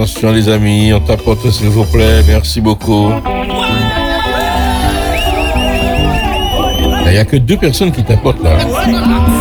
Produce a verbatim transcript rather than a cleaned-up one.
Attention les amis, on tapote s'il vous plaît, merci beaucoup. Il n'y a que deux personnes qui tapotent là.